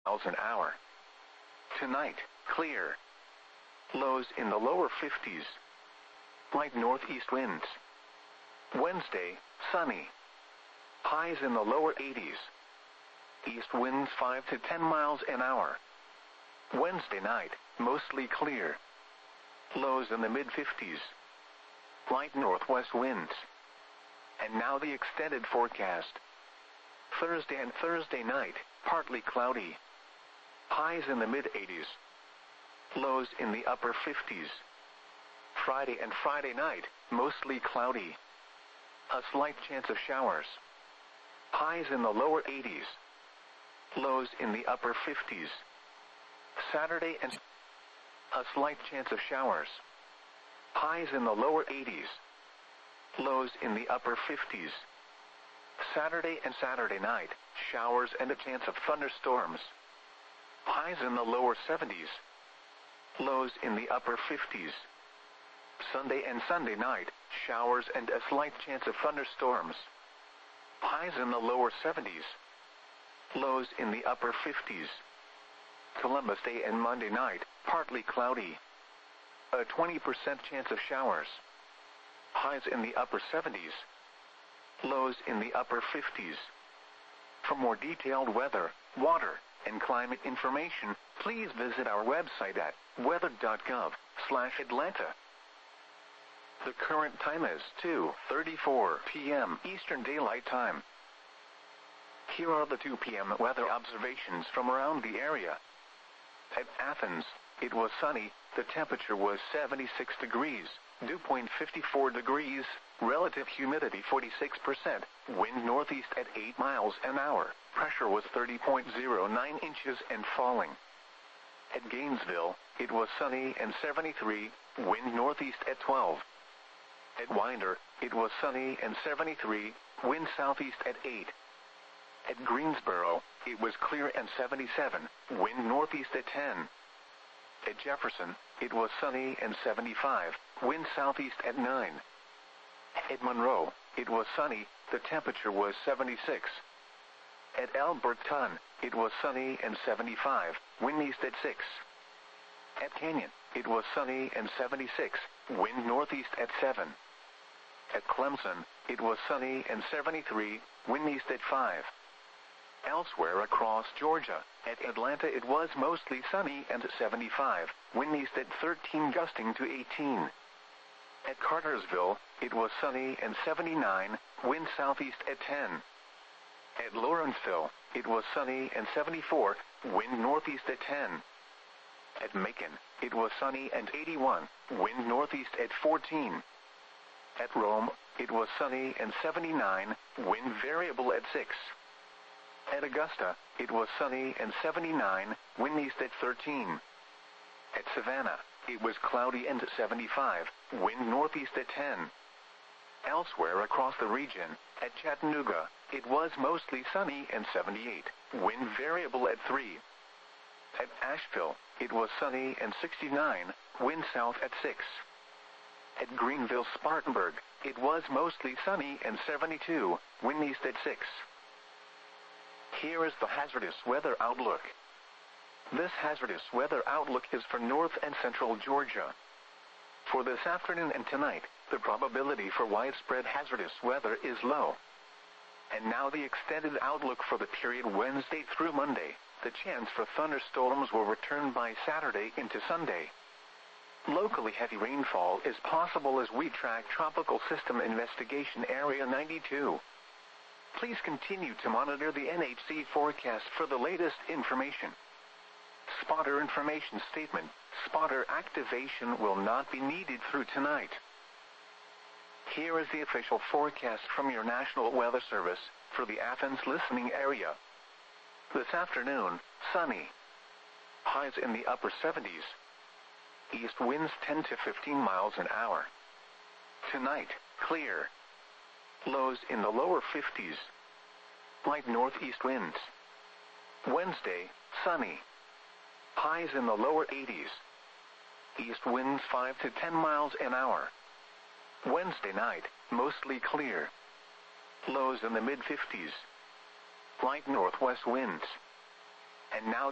miles an hour. Tonight, clear. Lows in the lower 50s. Light northeast winds. Wednesday, sunny. Highs in the lower 80s. East winds 5 to 10 miles an hour. Wednesday night, mostly clear. Lows in the mid-50s. Light northwest winds. And now the extended forecast. Thursday and Thursday night, partly cloudy. Highs in the mid-80s. Lows in the upper 50s. Friday and Friday night, mostly cloudy. A slight chance of showers. Highs in the lower 80s. Lows in the upper 50s. Saturday and a slight chance of showers. Highs in the lower 80s. Lows in the upper 50s. Saturday and Saturday night, showers and a chance of thunderstorms. Highs in the lower 70s. Lows in the upper 50s. Sunday and Sunday night, showers and a slight chance of thunderstorms. Highs in the lower 70s. Lows in the upper 50s. Columbus Day and Monday night, partly cloudy. A 20% chance of showers. Highs in the upper 70s. Lows in the upper 50s. For more detailed weather, water, and climate information, please visit our website at weather.gov/Atlanta. The current time is 2:34 p.m. Eastern Daylight Time. Here are the 2 p.m. weather observations from around the area. At Athens, it was sunny, the temperature was 76 degrees, dew point 54 degrees, relative humidity 46%, wind northeast at 8 miles an hour, pressure was 30.09 inches and falling. At Gainesville, it was sunny and 73, wind northeast at 12. At Winder, it was sunny and 73, wind southeast at 8. At Greensboro, it was clear and 77, wind northeast at 10. At Jefferson, it was sunny and 75, wind southeast at 9. At Monroe, it was sunny, the temperature was 76. At Alberton, it was sunny and 75, wind east at 6. At Canyon, it was sunny and 76, wind northeast at 7. At Clemson, it was sunny and 73, wind east at 5. Elsewhere across Georgia, at Atlanta it was mostly sunny and 75, wind east at 13 gusting to 18. At Cartersville, it was sunny and 79, wind southeast at 10. At Lawrenceville, it was sunny and 74, wind northeast at 10. At Macon, it was sunny and 81, wind northeast at 14. At Rome, it was sunny and 79, wind variable at 6. At Augusta, it was sunny and 79, wind east at 13. At Savannah, it was cloudy and 75, wind northeast at 10. Elsewhere across the region, at Chattanooga, it was mostly sunny and 78, wind variable at 3. At Asheville, it was sunny and 69, wind south at 6. At Greenville-Spartanburg, it was mostly sunny and 72, wind east at 6. Here is the hazardous weather outlook. This hazardous weather outlook is for north and central Georgia. For this afternoon and tonight, the probability for widespread hazardous weather is low. And now the extended outlook for the period Wednesday through Monday. The chance for thunderstorms will return by Saturday into Sunday. Locally heavy rainfall is possible as we track Tropical System Investigation Area 92. Please continue to monitor the NHC forecast for the latest information. Spotter information statement: spotter activation will not be needed through tonight. Here is the official forecast from your National Weather Service for the Athens listening area. This afternoon, sunny. Highs in the upper 70s. East winds 10 to 15 miles an hour. Tonight, clear. Lows in the lower 50s. Light northeast winds. Wednesday, sunny. Highs in the lower 80s. East winds 5 to 10 miles an hour. Wednesday night, mostly clear. Lows in the mid-50s. Light northwest winds. And now